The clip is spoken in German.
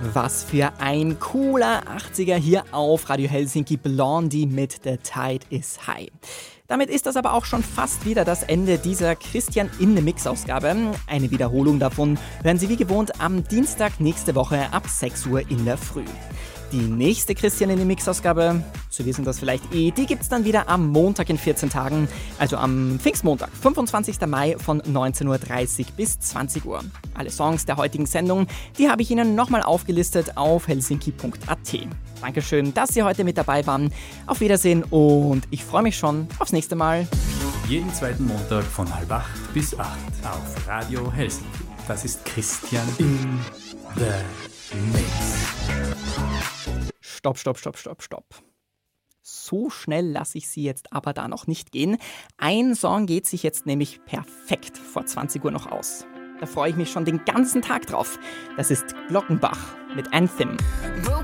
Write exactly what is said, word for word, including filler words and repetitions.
Was für ein cooler achtziger hier auf Radio Helsinki, Blondie mit The Tide is High. Damit ist das aber auch schon fast wieder das Ende dieser Christian in the Mix-Ausgabe. Eine Wiederholung davon hören Sie wie gewohnt am Dienstag nächste Woche ab sechs Uhr in der Früh. Die nächste Christian in the Mix-Ausgabe, Sie wissen das vielleicht eh, die gibt's dann wieder am Montag in vierzehn Tagen, also am Pfingstmontag, fünfundzwanzigsten Mai von neunzehn Uhr dreißig bis zwanzig Uhr. Alle Songs der heutigen Sendung, die habe ich Ihnen nochmal aufgelistet auf helsinki punkt a t. Dankeschön, dass Sie heute mit dabei waren. Auf Wiedersehen und ich freue mich schon aufs nächste Mal. Jeden zweiten Montag von halb acht bis acht auf Radio Helsinki. Das ist Christian in the Mix. Stopp, stopp, stopp, stopp, stopp. So schnell lasse ich Sie jetzt aber da noch nicht gehen. Ein Song geht sich jetzt nämlich perfekt vor zwanzig Uhr noch aus. Da freue ich mich schon den ganzen Tag drauf. Das ist Glockenbach mit Anthem.